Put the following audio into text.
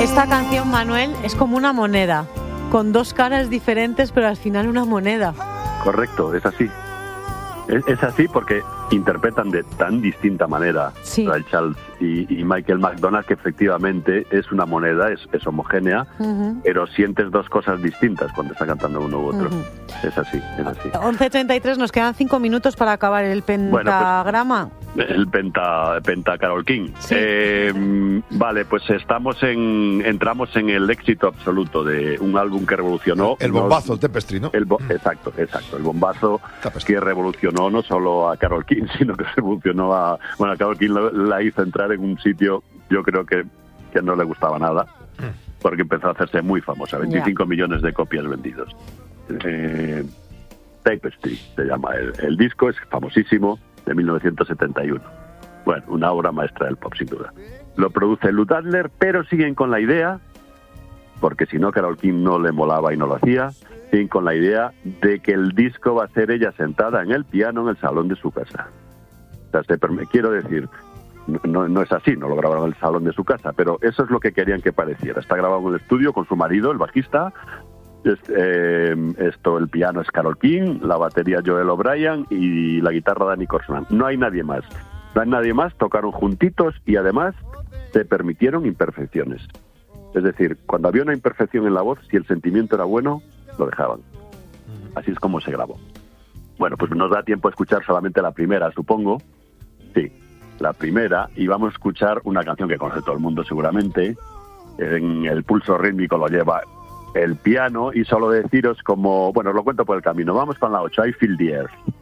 Esta canción, Manuel, es como una moneda, con dos caras diferentes, pero al final una moneda. Correcto, es así. Es así porque interpretan de tan distinta manera Ray Charles y Michael McDonald, que efectivamente es una moneda, es homogénea, pero sientes dos cosas distintas cuando está cantando uno u otro. Es así, es así. 11:33, nos quedan 5 minutos para acabar el pentagrama. Bueno, pues, el penta Carole King. Sí. Vale, pues entramos en el éxito absoluto de un álbum que revolucionó... El bombazo, el Tapestry, ¿no? Exacto. El bombazo Tapestry, que revolucionó no solo a Carole King, sino que revolucionó a Carole King la hizo entrar en un sitio, yo creo que no le gustaba nada, porque empezó a hacerse muy famosa, 25 millones de copias vendidos. Tapestry se llama el disco, es famosísimo, de 1971. Bueno, una obra maestra del pop, sin duda. Lo produce Lou Adler, pero siguen con la idea, porque si no Carole King no le molaba y no lo hacía, siguen con la idea de que el disco va a ser ella sentada en el piano en el salón de su casa. O sea, quiero decir, no es así, no lo grabaron en el salón de su casa, pero eso es lo que querían que pareciera. Está grabado en el estudio con su marido, el bajista. El piano es Carole King, la batería Joel O'Brien y la guitarra Danny Korsman. No hay nadie más. Tocaron juntitos y además se permitieron imperfecciones. Es decir, cuando había una imperfección en la voz, si el sentimiento era bueno, lo dejaban. Así es como se grabó. Bueno, pues nos da tiempo a escuchar solamente la primera, supongo. Sí, la primera, y vamos a escuchar una canción que conoce todo el mundo seguramente. En el pulso rítmico lo lleva el piano, y solo deciros como... Bueno, os lo cuento por el camino. Vamos con la 8, I Feel the Earth.